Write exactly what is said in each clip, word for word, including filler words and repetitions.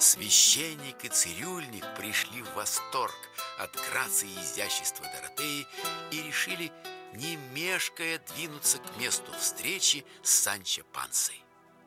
Священник и цирюльник пришли в восторг от грации и изящества Доротеи и решили, не мешкая, двинуться к месту встречи с Санчо Пансой.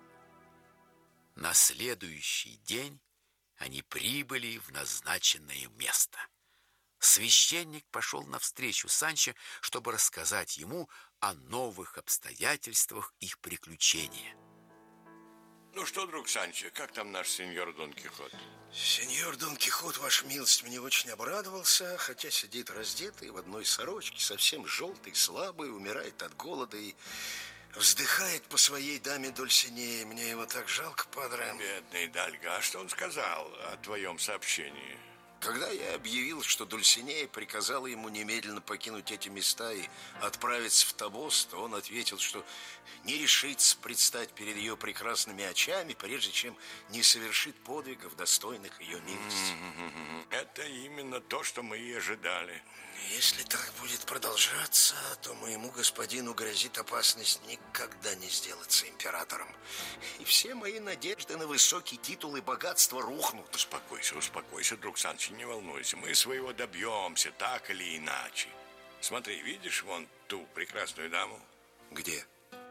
На следующий день они прибыли в назначенное место. Священник пошел навстречу Санчо, чтобы рассказать ему о новых обстоятельствах их приключения. Ну что, друг Санчо, как там наш сеньор Дон Кихот? Сеньор Дон Кихот, ваша милость, мне очень обрадовался, хотя сидит раздетый в одной сорочке, совсем желтый, слабый, умирает от голода и вздыхает по своей даме Дульсинее. Мне его так жалко, падре. Бедный Дальга, а что он сказал о твоем сообщении? Когда я объявил, что Дульсинея приказала ему немедленно покинуть эти места и отправиться в Тобос, то он ответил, что не решится предстать перед ее прекрасными очами, прежде чем не совершит подвигов, достойных ее милости. Это именно то, что мы и ожидали. Если так будет продолжаться, то моему господину грозит опасность никогда не сделаться императором. И все мои надежды на высокий титул и богатство рухнут. Успокойся, успокойся, друг Санчо, не волнуйся. Мы своего добьемся, так или иначе. Смотри, видишь вон ту прекрасную даму? Где?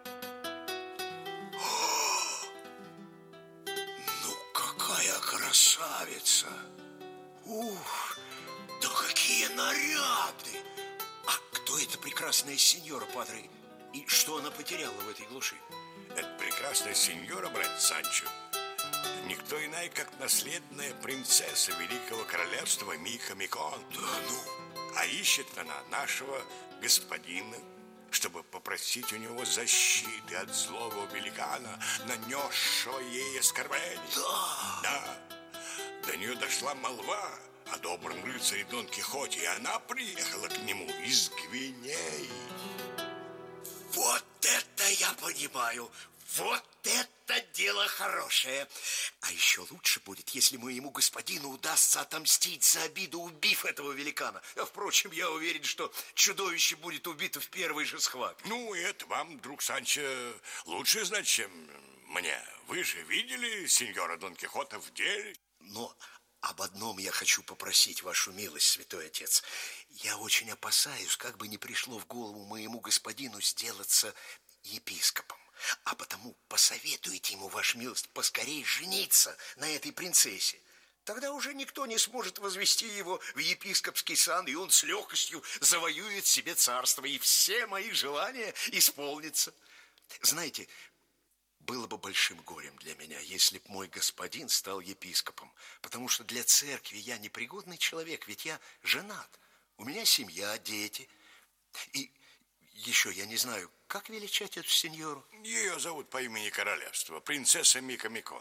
О! Ну, какая красавица! Ух! Да какие наряды! А кто эта прекрасная сеньора, падре? И что она потеряла в этой глуши? Это прекрасная сеньора, брат Санчо, никто иная, как наследная принцесса Великого Королевства Микомикон. Да ну? А ищет она нашего господина, чтобы попросить у него защиты от злого великана, нанесшего ей оскорбление. Да! Да. До нее дошла молва о добром рыцаре Дон Кихоте, и она приехала к нему из Гвинеи. Вот это я понимаю! Вот это дело хорошее! А еще лучше будет, если моему господину удастся отомстить за обиду, убив этого великана. А, впрочем, я уверен, что чудовище будет убито в первой же схватке. Ну, это вам, друг Санчо, лучше знать, чем мне. Вы же видели сеньора Дон Кихота в деле? Но об одном я хочу попросить вашу милость, святой отец. Я очень опасаюсь, как бы не пришло в голову моему господину сделаться епископом. А потому посоветуйте ему, ваша милость, поскорее жениться на этой принцессе. Тогда уже никто не сможет возвести его в епископский сан, и он с легкостью завоюет себе царство, и все мои желания исполнятся. Знаете, было бы большим горем для меня, если б мой господин стал епископом, потому что для церкви я непригодный человек, ведь я женат. У меня семья, дети. И еще я не знаю, как величать эту сеньору? Ее зовут по имени королевства, принцесса Микомикон.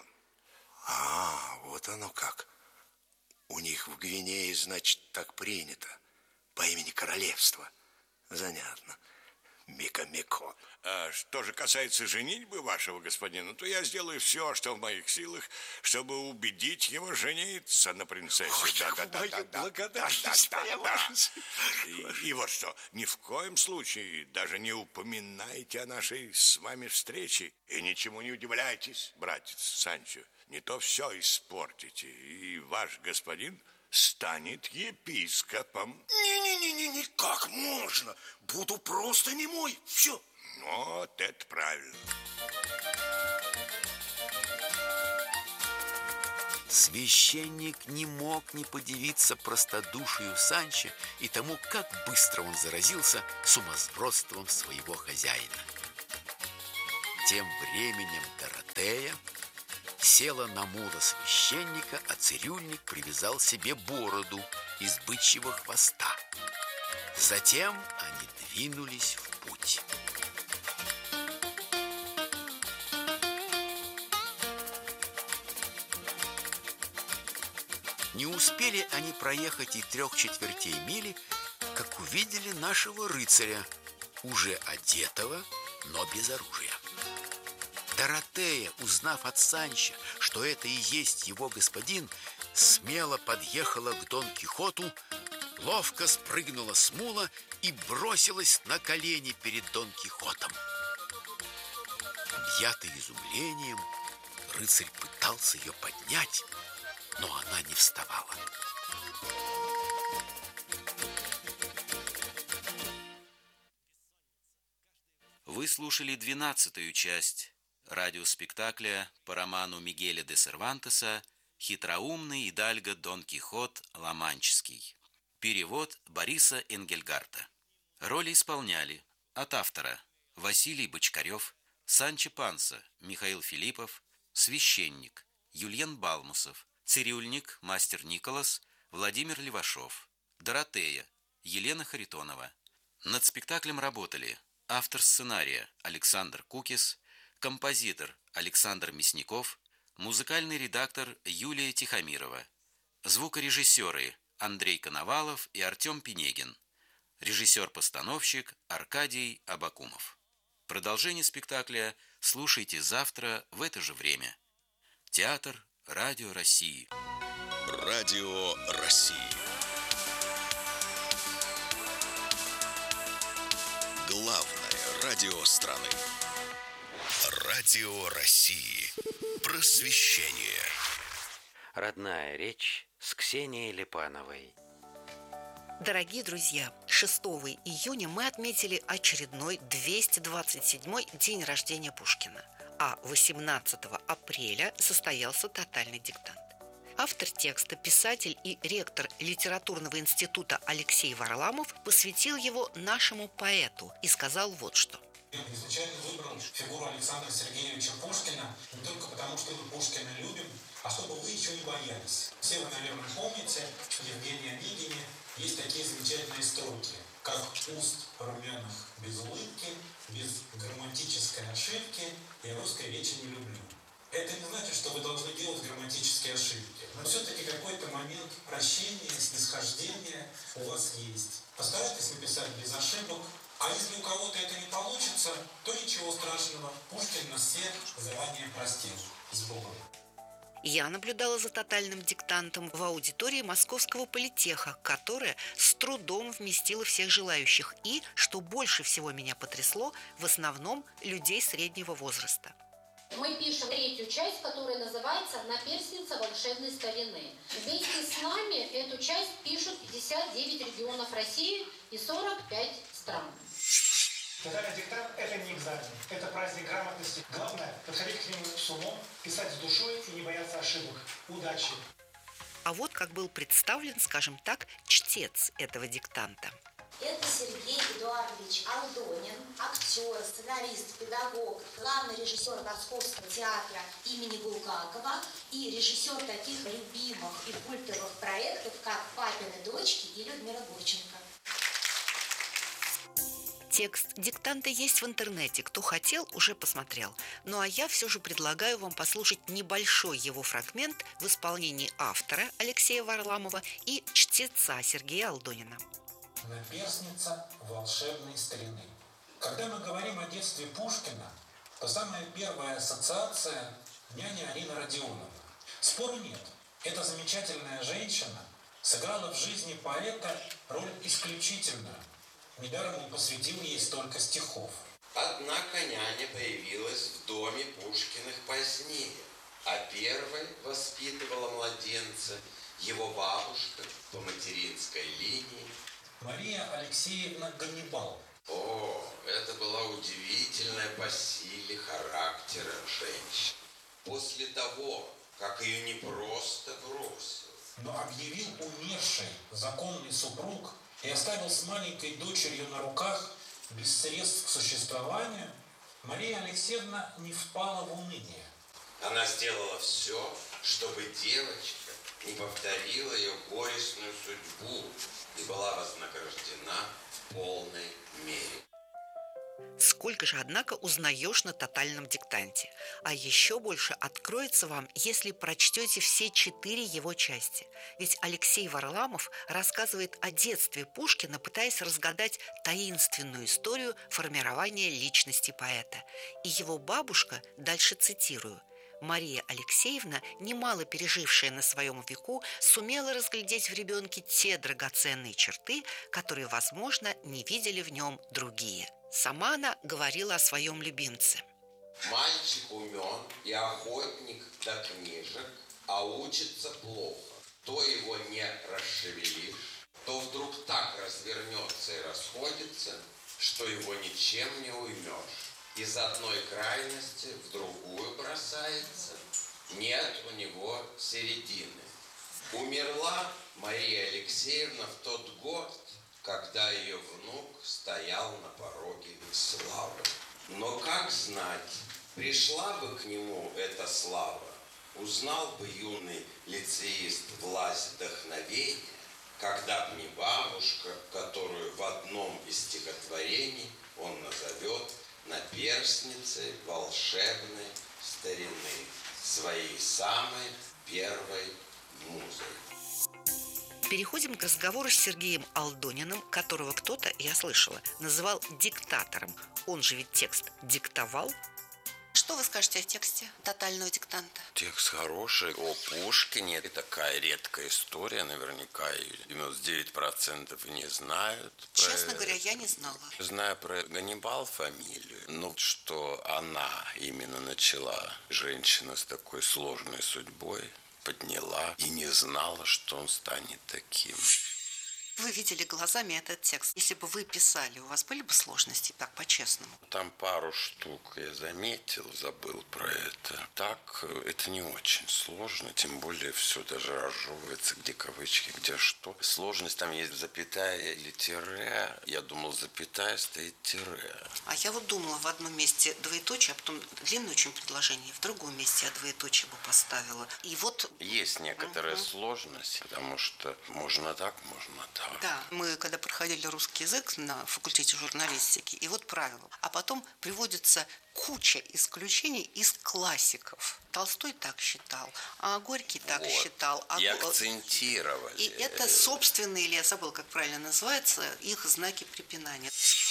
А, вот оно как. У них в Гвинее, значит, так принято. По имени королевства. Занятно. Микомикон. А что же касается женитьбы вашего господина, то я сделаю все, что в моих силах, чтобы убедить его жениться на принцессе. Ой, да, да, да, моя да, да, благодарность, да, моя да, ваша. да. И, и вот что, ни в коем случае даже не упоминайте о нашей с вами встрече и ничему не удивляйтесь, братец Санчо. Не то все испортите, и ваш господин станет епископом. Не-не-не, как можно? Буду просто немой. Все. Вот это правильно. Священник не мог не подивиться простодушию Санчо и тому, как быстро он заразился сумасбродством своего хозяина. Тем временем Доротея села на мула священника, а цирюльник привязал себе бороду из бычьего хвоста. Затем они двинулись в путь. Не успели они проехать и трех четвертей мили, как увидели нашего рыцаря, уже одетого, но без оружия. Доротея, узнав от Санчо, что это и есть его господин, смело подъехала к Дон Кихоту, ловко спрыгнула с мула и бросилась на колени перед Дон Кихотом. Объятый изумлением, рыцарь пытался ее поднять, но она не вставала. Вы слушали двенадцатую часть радиоспектакля по роману Мигеля де Сервантеса «Хитроумный Идальго Дон Кихот Ла-Манческий». Перевод Бориса Энгельгарта. Роли исполняли от автора Василий Бочкарев, Санчо Панса Михаил Филиппов, священник Юльен Балмусов, цирюльник мастер Николас Владимир Левашов, Доротея Елена Харитонова. Над спектаклем работали автор сценария Александр Кукис, композитор Александр Мясников, музыкальный редактор Юлия Тихомирова, звукорежиссеры Андрей Коновалов и Артем Пинегин, режиссер-постановщик Аркадий Абакумов. Продолжение спектакля слушайте завтра в это же время. Театр Радио России. Радио России. Главное радио страны. Радио России. Просвещение. Родная речь с Ксенией Липановой. Дорогие друзья, шестого июня мы отметили очередной двести двадцать седьмой день рождения Пушкина, а восемнадцатого апреля состоялся тотальный диктант. Автор текста, писатель и ректор литературного института Алексей Варламов посвятил его нашему поэту и сказал вот что. Я изначально выбрал фигуру Александра Сергеевича Пушкина не только потому, что мы Пушкина любим, а чтобы вы еще не боялись. Все вы, наверное, помните, в Евгении Онегине есть такие замечательные строки, как уст румяных без улыбки, без грамматической ошибки, я русской речи не люблю. Это не значит, что вы должны делать грамматические ошибки, но все-таки какой-то момент прощения, снисхождения у вас есть. Постарайтесь написать без ошибок, а если у кого-то это не получится, то ничего страшного, Пушкин нас всех заранее простил. С Богом. Я наблюдала за тотальным диктантом в аудитории Московского политеха, которая с трудом вместила всех желающих и, что больше всего меня потрясло, в основном людей среднего возраста. Мы пишем третью часть, которая называется «Наперстница волшебной старины». Вместе с нами эту часть пишут пятьдесят девять регионов России и сорок пять стран. Тотальный диктант – это не экзамен, это праздник грамотности. Главное – подходить к нему с умом, писать с душой и не бояться ошибок. Удачи! А вот как был представлен, скажем так, чтец этого диктанта. Это Сергей Эдуардович Алдонин, актер, сценарист, педагог, главный режиссер Московского театра имени Булгакова и режиссер таких любимых и культовых проектов, как «Папины дочки» и Людмила Гурченко. Текст диктанта есть в интернете. Кто хотел, уже посмотрел. Ну а я все же предлагаю вам послушать небольшой его фрагмент в исполнении автора Алексея Варламова и чтеца Сергея Алдонина. Наперстница волшебной старины. Когда мы говорим о детстве Пушкина, то самая первая ассоциация – няня Арина Родионовна. Спору нет. Эта замечательная женщина сыграла в жизни поэта роль исключительную. Недаром он посвятил ей столько стихов. Однако няня появилась в доме Пушкиных позднее, а первой воспитывала младенца его бабушка по материнской линии Мария Алексеевна Ганнибал. О, это была удивительная по силе характера женщина. После того, как ее не просто бросил, но объявил умершей законный супруг и оставил с маленькой дочерью на руках без средств к существованию, Мария Алексеевна не впала в уныние. Она сделала все, чтобы девочка не повторила ее горестную судьбу и была вознаграждена в полной мере. Сколько же, однако, узнаешь на тотальном диктанте. А еще больше откроется вам, если прочтете все четыре его части. Ведь Алексей Варламов рассказывает о детстве Пушкина, пытаясь разгадать таинственную историю формирования личности поэта. И его бабушка, дальше цитирую, Мария Алексеевна, немало пережившая на своем веку, сумела разглядеть в ребенке те драгоценные черты, которые, возможно, не видели в нем другие. Сама она говорила о своем любимце. Мальчик умен и охотник до книжек, а учится плохо. То его не расшевелишь, то вдруг так развернется и расходится, что его ничем не уймешь. Из одной крайности в другую бросается. Нет у него середины. Умерла Мария Алексеевна в тот год, когда ее внук стоял на пороге славы. Но как знать, пришла бы к нему эта слава, узнал бы юный лицеист власть вдохновения, когда б не бабушка, которую в одном из стихотворений он назовет наперстницей волшебной старины, своей самой первой музой. Переходим к разговору с Сергеем Алдониным, которого кто-то, я слышала, называл диктатором. Он же ведь текст диктовал. Что вы скажете о тексте тотального диктанта? Текст хороший. О Пушкине. Это такая редкая история. Наверняка девяносто девять процентов не знают. Честно про... говоря, я не знала. Знаю про Ганнибал фамилию. Ну, что она именно начала, женщина с такой сложной судьбой, подняла и не знала, что он станет таким. Вы видели глазами этот текст. Если бы вы писали, у вас были бы сложности, так, по-честному? Там пару штук я заметил, забыл про это. Так, это не очень сложно, тем более все даже разжевывается, где кавычки, где что. Сложность там есть запятая или тире. Я думал, запятая стоит тире. А я вот думала, в одном месте двоеточие, а потом длинное очень предложение, в другом месте я двоеточие бы поставила. И вот... Есть некоторая угу. сложность, потому что можно так, можно так. Да, мы когда проходили русский язык на факультете журналистики, и вот правило. А потом приводится куча исключений из классиков. Толстой так считал, а Горький так вот. считал. А... И акцентировали. И это собственные, или я забыла, как правильно называется, их знаки препинания.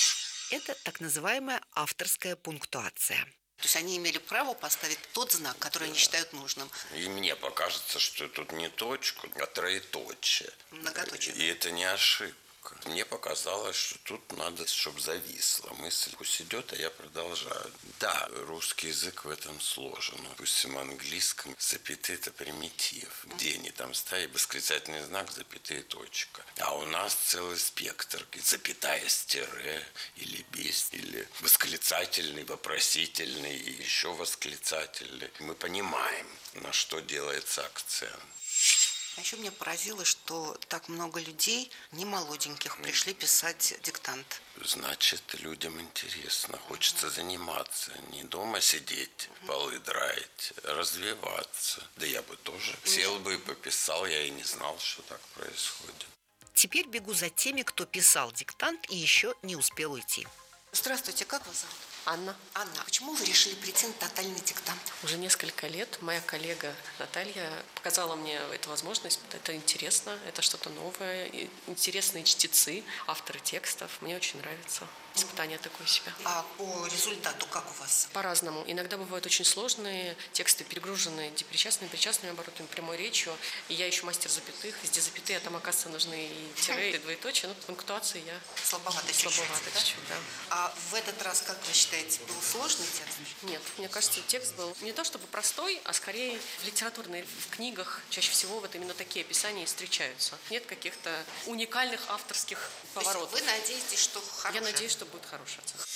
Это так называемая авторская пунктуация. То есть они имели право поставить тот знак, который они считают нужным. И мне покажется, что тут не точку, а троеточие. Многоточие. И это не ошибка. Мне показалось, что тут надо, чтобы зависла мысль. Пусть идет, а я продолжаю. Да, русский язык в этом сложен. Допустим, в английском запятые – это примитив. Где они там ставят? Восклицательный знак, запятые, точка. А у нас целый спектр. Запятая с тире, или без, или восклицательный, вопросительный, и еще восклицательный. Мы понимаем, на что делается акцент. А еще меня поразило, что так много людей, не молоденьких, пришли писать диктант. Значит, людям интересно, хочется заниматься, не дома сидеть, полы драить, развиваться. Да я бы тоже сел бы и пописал, я и не знал, что так происходит. Теперь бегу за теми, кто писал диктант и еще не успел уйти. Здравствуйте, как вас зовут? Анна. Анна, почему вы решили прийти на тотальный диктант? Уже несколько лет моя коллега Наталья показала мне эту возможность. Это интересно, это что-то новое. Интересные чтецы, авторы текстов. Мне очень нравится испытание такое себя. А по результату как у вас? По-разному. Иногда бывают очень сложные тексты, перегруженные депричастными, причастными оборотами, прямой речью. И я еще мастер запятых. Везде запятые, а там, оказывается, нужны и тире, и двоеточие. Но пунктуации я слабовато чуть-чуть. Слабовато да? чуть-чуть, да. А в этот раз, как вы считаете, был сложный текст? Нет, мне кажется, текст был не то чтобы простой, а скорее в литературной, в книгах чаще всего вот именно такие описания и встречаются. Нет каких-то уникальных авторских поворотов. То есть вы надеетесь, что хорошая? Я надеюсь, что будет хорошая оценка.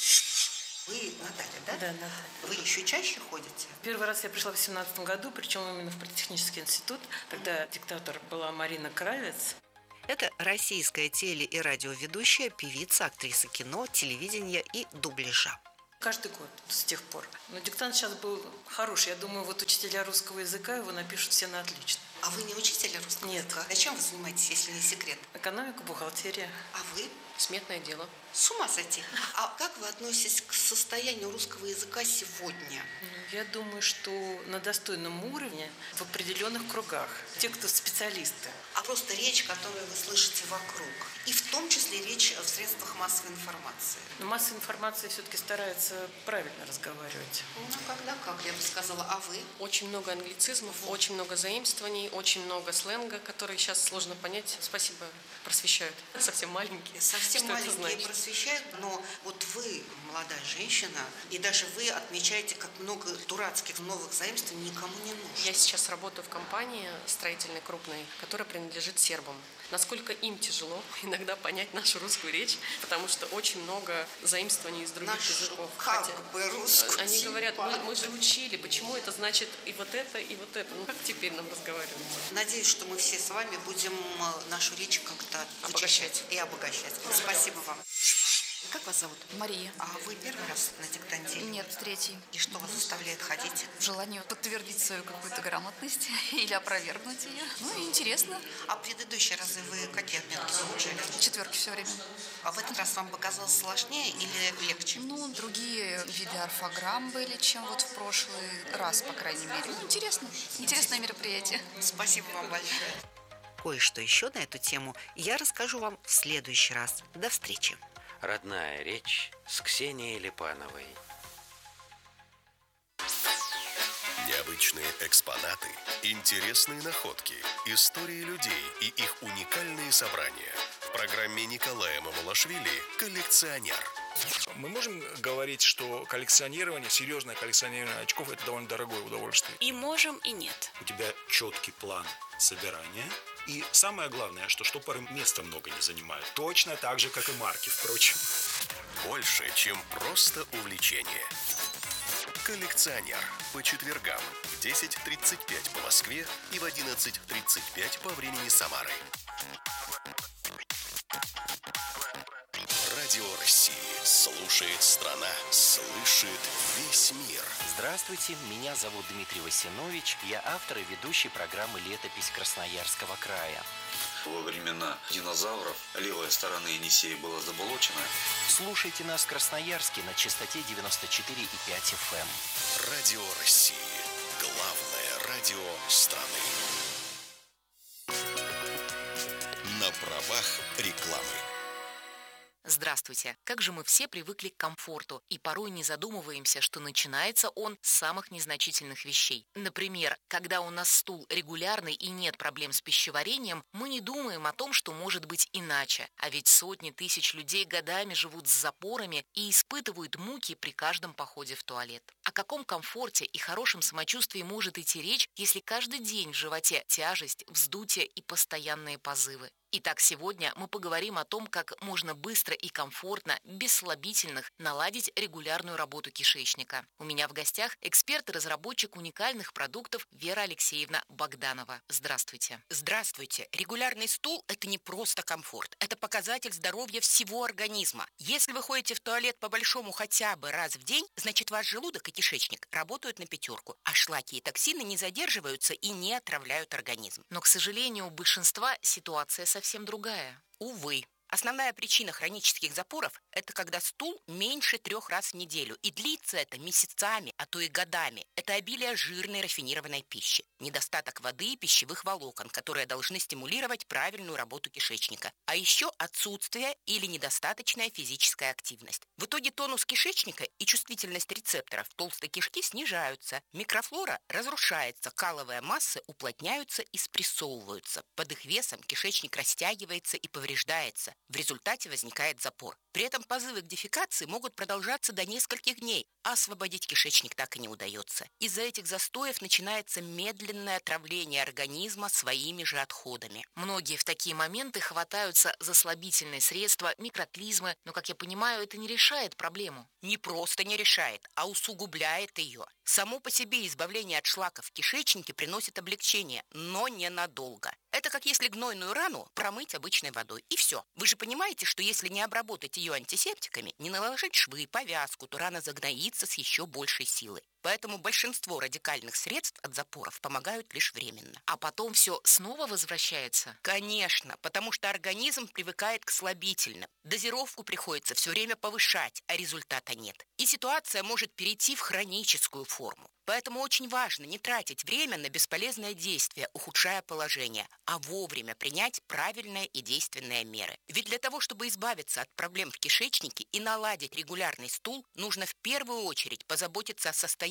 Вы Наталья, да? Да, Наталья. Вы еще чаще ходите? Первый раз я пришла в семнадцатом году, причем именно в политехнический институт. Тогда диктатор была Марина Кравец. Это российская теле- и радиоведущая, певица, актриса кино, телевидения и дубляжа. Каждый год с тех пор. Но диктант сейчас был хороший. Я думаю, вот учителя русского языка его напишут все на отлично. А вы не учитель русского Нет. языка? А чем вы занимаетесь, если не секрет? Экономика, бухгалтерия. А вы? Сметное дело. С ума сойти. А как вы относитесь к состоянию русского языка сегодня? Я думаю, что на достойном уровне в определенных кругах. Те, кто специалисты. А просто речь, которую вы слышите вокруг. И в том числе речь в средствах массовой информации. Но массовая информация все-таки старается правильно разговаривать. Ну, когда как, я бы сказала. А вы? Очень много англицизмов, очень много заимствований, очень много сленга, который сейчас сложно понять. Спасибо, просвещают. Совсем маленькие. Совсем Все что это маленькие значит. просвещают, но вот вы, молодая женщина, и даже вы отмечаете, как много дурацких новых заимствований никому не нужно. Я сейчас работаю в компании строительной крупной, которая принадлежит сербам. Насколько им тяжело иногда понять нашу русскую речь, потому что очень много заимствований из других Нашу языков. как Хотя бы русскую они говорят, мы, типа. мы же учили, почему это значит и вот это, и вот это. Ну как теперь нам разговаривать? Надеюсь, что мы все с вами будем э, нашу речь как-то Обогащать. вычищать и обогащать. Спасибо вам. Как вас зовут? Мария. А вы первый раз на диктанте? Нет, третий. И что вас заставляет ходить? Желание подтвердить свою какую-то грамотность или опровергнуть ее. Ну, и интересно. А предыдущие разы вы какие отметки получили? Четверки все время. А в этот раз вам показалось сложнее или легче? Ну, другие виды орфограмм были, чем вот в прошлый раз, по крайней мере. Ну, интересно. Интересное мероприятие. Спасибо вам большое. Кое-что еще на эту тему я расскажу вам в следующий раз. До встречи. Родная речь с Ксенией Липановой. Необычные экспонаты, интересные находки, истории людей и их уникальные собрания. В программе Николая Мамулашвили «Коллекционер». Мы можем говорить, что коллекционирование, серьезное коллекционирование очков – это довольно дорогое удовольствие. И можем, и нет. У тебя четкий план собирания. И самое главное, что штопоры места много не занимают. Точно так же, как и марки, впрочем. Больше, чем просто увлечение. «Коллекционер» по четвергам в десять тридцать пять по Москве и в одиннадцать тридцать пять по времени Самары. Радио России. Слушает страна, слышит весь мир. Здравствуйте, меня зовут Дмитрий Васинович. Я автор и ведущий программы «Летопись Красноярского края». Во времена динозавров левая сторона Енисея была заболочена. Слушайте нас в Красноярске на частоте девяносто четыре и пять эф эм. Радио России. Главное радио страны. На правах рекламы. Здравствуйте. Как же мы все привыкли к комфорту и порой не задумываемся, что начинается он с самых незначительных вещей. Например, когда у нас стул регулярный и нет проблем с пищеварением, мы не думаем о том, что может быть иначе. А ведь сотни тысяч людей годами живут с запорами и испытывают муки при каждом походе в туалет. О каком комфорте и хорошем самочувствии может идти речь, если каждый день в животе тяжесть, вздутие и постоянные позывы? Итак, сегодня мы поговорим о том, как можно быстро и комфортно, без слабительных, наладить регулярную работу кишечника. У меня в гостях эксперт и разработчик уникальных продуктов Вера Алексеевна Богданова. Здравствуйте. Здравствуйте. Регулярный стул – это не просто комфорт. Это показатель здоровья всего организма. Если вы ходите в туалет по-большому хотя бы раз в день, значит ваш желудок и кишечник работают на пятерку, а шлаки и токсины не задерживаются и не отравляют организм. Но, к сожалению, у большинства ситуация совсем другая. Увы. Основная причина хронических запоров – это когда стул меньше трех раз в неделю. И длится это месяцами, а то и годами. Это обилие жирной рафинированной пищи, недостаток воды и пищевых волокон, которые должны стимулировать правильную работу кишечника. А еще отсутствие или недостаточная физическая активность. В итоге тонус кишечника и чувствительность рецепторов толстой кишки снижаются. Микрофлора разрушается, каловые массы уплотняются и спрессовываются. Под их весом кишечник растягивается и повреждается. В результате возникает запор. При этом позывы к дефекации могут продолжаться до нескольких дней, а освободить кишечник так и не удается. Из-за этих застоев начинается медленное отравление организма своими же отходами. Многие в такие моменты хватаются за слабительные средства, микроклизмы, но, как я понимаю, это не решает проблему. Не просто не решает, а усугубляет ее. Само по себе избавление от шлаков в кишечнике приносит облегчение, но ненадолго. Это как если гнойную рану промыть обычной водой, и все. Вы же понимаете, что если не обработать ее антисептиками, не наложить швы, повязку, то рана загноится с еще большей силой. Поэтому большинство радикальных средств от запоров помогают лишь временно. А потом все снова возвращается? Конечно, потому что организм привыкает к слабительным. Дозировку приходится все время повышать, а результата нет. И ситуация может перейти в хроническую форму. Поэтому очень важно не тратить время на бесполезное действие, ухудшая положение, а вовремя принять правильные и действенные меры. Ведь для того, чтобы избавиться от проблем в кишечнике и наладить регулярный стул, нужно в первую очередь позаботиться о состоянии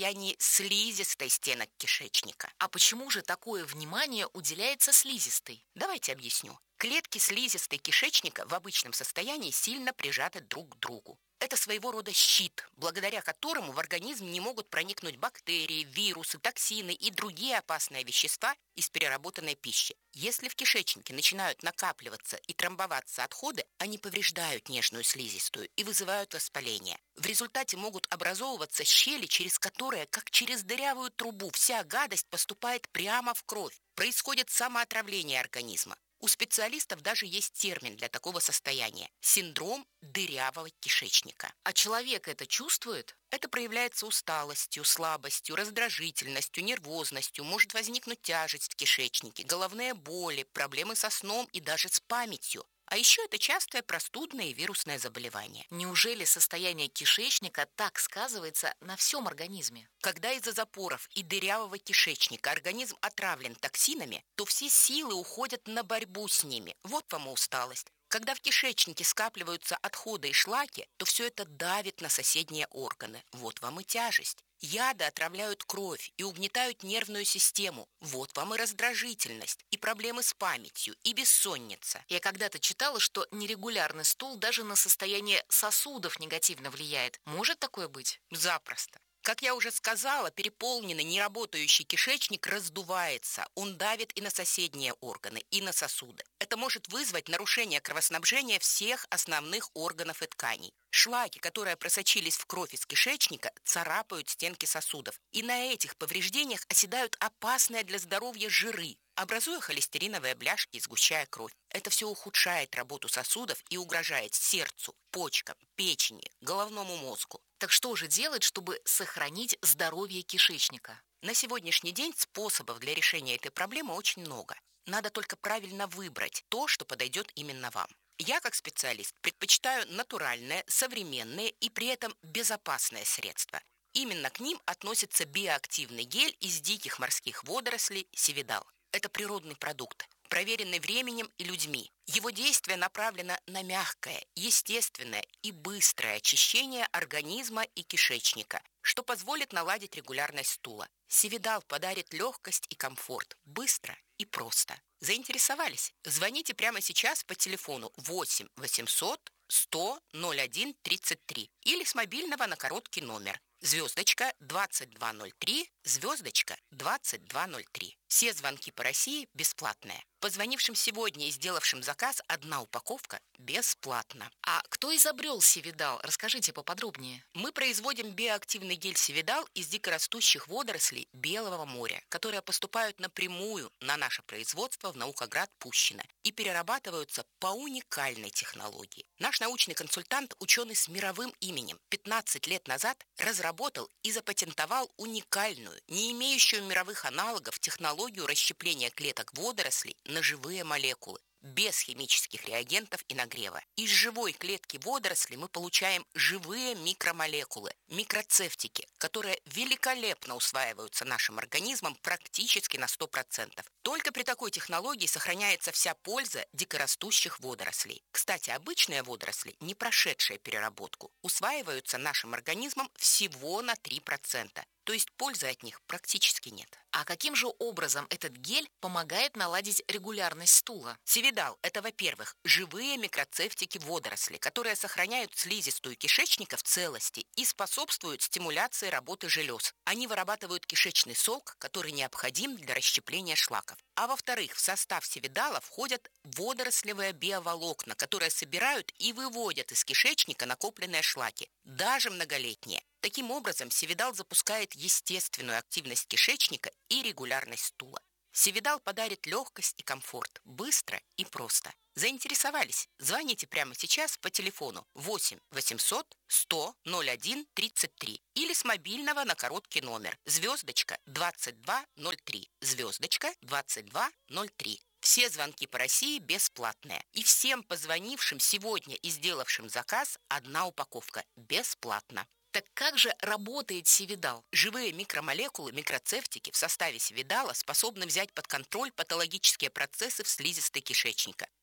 состоянии слизистой стенок кишечника. А почему же такое внимание уделяется слизистой? Давайте объясню. Клетки слизистой кишечника в обычном состоянии сильно прижаты друг к другу. Это своего рода щит, благодаря которому в организм не могут проникнуть бактерии, вирусы, токсины и другие опасные вещества из переработанной пищи. Если в кишечнике начинают накапливаться и тромбоваться отходы, они повреждают нежную слизистую и вызывают воспаление. В результате могут образовываться щели, через которые, как через дырявую трубу, вся гадость поступает прямо в кровь. Происходит самоотравление организма. У специалистов даже есть термин для такого состояния – синдром дырявого кишечника. А человек это чувствует? Это проявляется усталостью, слабостью, раздражительностью, нервозностью, может возникнуть тяжесть в кишечнике, головные боли, проблемы со сном и даже с памятью. А еще это частое простудное и вирусное заболевание. Неужели состояние кишечника так сказывается на всем организме? Когда из-за запоров и дырявого кишечника организм отравлен токсинами, то все силы уходят на борьбу с ними. Вот вам и усталость. Когда в кишечнике скапливаются отходы и шлаки, то все это давит на соседние органы. Вот вам и тяжесть. Яды отравляют кровь и угнетают нервную систему. Вот вам и раздражительность, и проблемы с памятью, и бессонница. Я когда-то читала, что нерегулярный стул даже на состояние сосудов негативно влияет. Может такое быть? Запросто. Как я уже сказала, переполненный, неработающий кишечник раздувается. Он давит и на соседние органы, и на сосуды. Это может вызвать нарушение кровоснабжения всех основных органов и тканей. Шлаки, которые просочились в кровь из кишечника, царапают стенки сосудов. И на этих повреждениях оседают опасные для здоровья жиры, образуя холестериновые бляшки и сгущая кровь. Это все ухудшает работу сосудов и угрожает сердцу, почкам, печени, головному мозгу. Так что же делать, чтобы сохранить здоровье кишечника? На сегодняшний день способов для решения этой проблемы очень много. Надо только правильно выбрать то, что подойдет именно вам. Я, как специалист, предпочитаю натуральные, современные и при этом безопасные средства. Именно к ним относится биоактивный гель из диких морских водорослей севидал. Это природный продукт, проверенный временем и людьми. Его действие направлено на мягкое, естественное и быстрое очищение организма и кишечника, что позволит наладить регулярность стула. Севидал подарит легкость и комфорт, быстро и просто. Заинтересовались? Звоните прямо сейчас по телефону восемь восемьсот сто ноль один тридцать три или с мобильного на короткий номер звездочка двадцать два ноль три, звездочка двадцать два ноль три. Все звонки по России бесплатные. Позвонившим сегодня и сделавшим заказ одна упаковка бесплатно. А кто изобрел севидал? Расскажите поподробнее. Мы производим биоактивный гель севидал из дикорастущих водорослей Белого моря, которые поступают напрямую на наше производство в Наукоград Пущино и перерабатываются по уникальной технологии. Наш научный консультант, ученый с мировым именем, пятнадцать лет назад разработал и запатентовал уникальную, не имеющую мировых аналогов технологию расщепления клеток водорослей на живые молекулы, без химических реагентов и нагрева. Из живой клетки водорослей мы получаем живые микромолекулы, микроцефтики, которые великолепно усваиваются нашим организмом практически на сто процентов. Только при такой технологии сохраняется вся польза дикорастущих водорослей. Кстати, обычные водоросли, не прошедшие переработку, усваиваются нашим организмом всего на три процента. То есть пользы от них практически нет. А каким же образом этот гель помогает наладить регулярность стула? Севидал – это, во-первых, живые микроцефтики водорослей, которые сохраняют слизистую кишечника в целости и способствуют стимуляции работы желез. Они вырабатывают кишечный сок, который необходим для расщепления шлаков. А во-вторых, в состав севидала входят водорослевые биоволокна, которые собирают и выводят из кишечника накопленные шлаки, даже многолетние. Таким образом, севидал запускает естественную активность кишечника и регулярность стула. Севидал подарит легкость и комфорт, быстро и просто. Заинтересовались? Звоните прямо сейчас по телефону восемь восемьсот сто ноль один тридцать три или с мобильного на короткий номер звездочка двадцать два ноль три, звездочка двадцать два ноль три. Все звонки по России бесплатные. И всем позвонившим сегодня и сделавшим заказ одна упаковка бесплатно. Так как же работает севидал? Живые микромолекулы, микроцефтики в составе севидала способны взять под контроль патологические процессы в слизистой кишечника.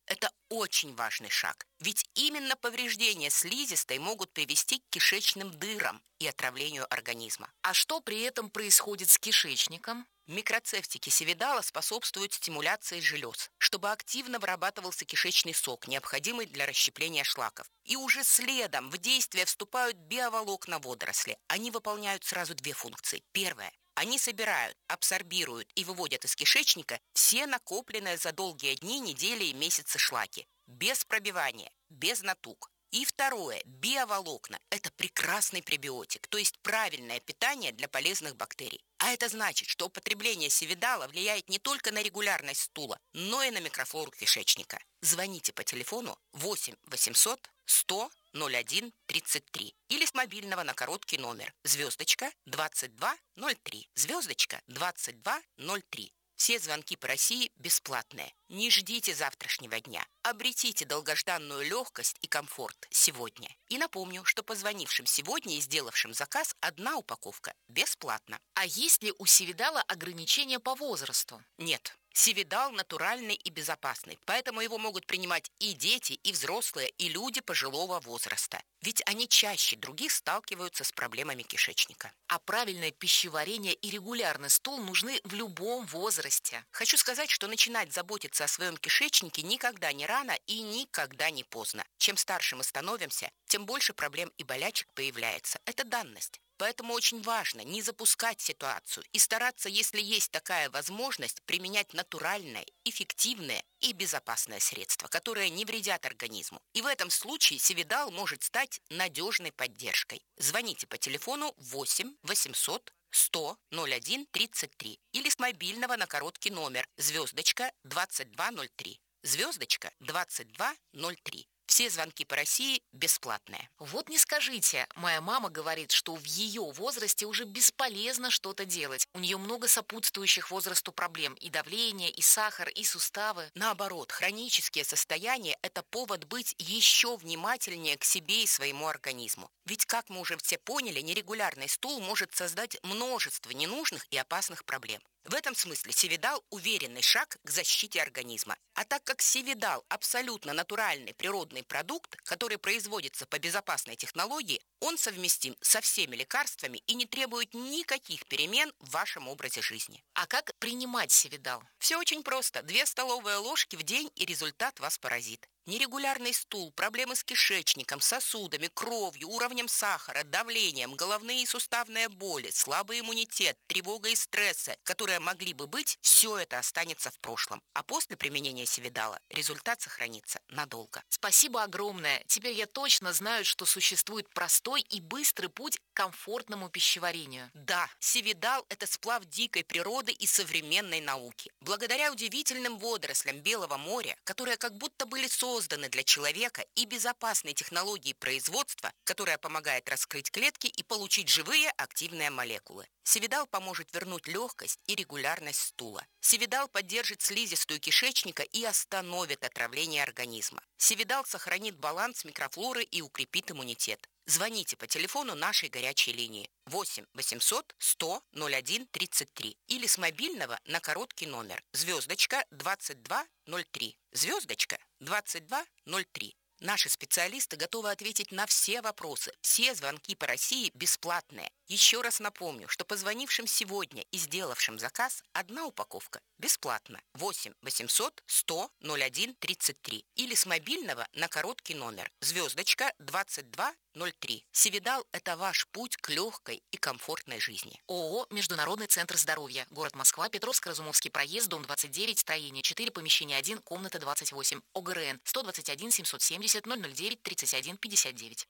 Это очень важный шаг, ведь именно повреждения слизистой могут привести к кишечным дырам и отравлению организма. А что при этом происходит с кишечником? Микроцефтики сивидала способствуют стимуляции желез, чтобы активно вырабатывался кишечный сок, необходимый для расщепления шлаков. И уже следом в действие вступают биоволокна водоросли. Они выполняют сразу две функции. Первая. Они собирают, абсорбируют и выводят из кишечника все накопленные за долгие дни, недели и месяцы шлаки. Без пробивания, без натуг. И второе. Биоволокна – это прекрасный пребиотик, то есть правильное питание для полезных бактерий. А это значит, что употребление сивидала влияет не только на регулярность стула, но и на микрофлору кишечника. Звоните по телефону восемь восемьсот сто ноль один тридцать три или с мобильного на короткий номер звездочка двадцать два ноль три, звездочка двадцать два ноль три. Все звонки по России бесплатные. Не ждите завтрашнего дня. Обретите долгожданную легкость и комфорт сегодня. И напомню, что позвонившим сегодня и сделавшим заказ одна упаковка бесплатно. А есть ли у сивидала ограничения по возрасту? Нет. Сивидал натуральный и безопасный, поэтому его могут принимать и дети, и взрослые, и люди пожилого возраста. Ведь они чаще других сталкиваются с проблемами кишечника. А правильное пищеварение и регулярный стул нужны в любом возрасте. Хочу сказать, что начинать заботиться о своем кишечнике никогда не рано и никогда не поздно. Чем старше мы становимся, тем больше проблем и болячек появляется. Это данность. Поэтому очень важно не запускать ситуацию и стараться, если есть такая возможность, применять натуральное, эффективное и безопасное средство, которое не вредят организму. И в этом случае сивидал может стать надежной поддержкой. Звоните по телефону восемь восемьсот сто ноль один тридцать три или с мобильного на короткий номер звездочка двадцать два ноль три. Звездочка двадцать два ноль три. Все звонки по России бесплатные. Вот не скажите, моя мама говорит, что в ее возрасте уже бесполезно что-то делать. У нее много сопутствующих возрасту проблем. И давление, и сахар, и суставы. Наоборот, хронические состояния – это повод быть еще внимательнее к себе и своему организму. Ведь, как мы уже все поняли, нерегулярный стул может создать множество ненужных и опасных проблем. В этом смысле сивидал – уверенный шаг к защите организма. А так как сивидал – абсолютно натуральный природный продукт, который производится по безопасной технологии, он совместим со всеми лекарствами и не требует никаких перемен в вашем образе жизни. А как принимать сивидал? Все очень просто. Две столовые ложки в день, и результат вас поразит. Нерегулярный стул, проблемы с кишечником, сосудами, кровью, уровнем сахара, давлением, головные и суставные боли, слабый иммунитет, тревога и стрессы, которые могли бы быть, все это останется в прошлом. А после применения сивидала результат сохранится надолго. Спасибо огромное. Теперь я точно знаю, что существует простой и быстрый путь к комфортному пищеварению. Да, сивидал – это сплав дикой природы и современной науки. Благодаря удивительным водорослям Белого моря, которые как будто были созданы созданы для человека, и безопасной технологии производства, которая помогает раскрыть клетки и получить живые активные молекулы. Сивидал поможет вернуть легкость и регулярность стула. Сивидал поддержит слизистую кишечника и остановит отравление организма. Сивидал сохранит баланс микрофлоры и укрепит иммунитет. Звоните по телефону нашей горячей линии восемь восемьсот сто ноль один тридцать три или с мобильного на короткий номер звездочка двадцать два ноль три. Звездочка двадцать два ноль три. Наши специалисты готовы ответить на все вопросы. Все звонки по России бесплатные. Еще раз напомню, что позвонившим сегодня и сделавшим заказ одна упаковка бесплатно. восемь восемьсот сто ноль один тридцать три или с мобильного на короткий номер звездочка двадцать два ноль три. Сивидал – это ваш путь к легкой и комфортной жизни. ООО «Международный центр здоровья». Город Москва, Петровско-Разумовский проезд, дом двадцать девять, строение четыре, помещение один, комната двадцать восемь. ОГРН сто двадцать один семьсот семьдесят ноль ноль девять тридцать один пятьдесят девять.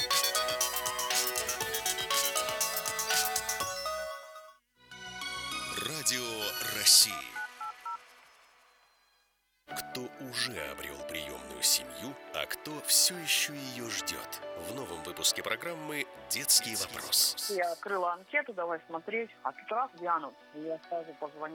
Радио России. Кто уже обрел приемную семью, а кто все еще ее ждет. В новом выпуске программы «Детский вопрос». Я открыла анкету, давай смотреть. А тут раз Диану, я сразу позвонила.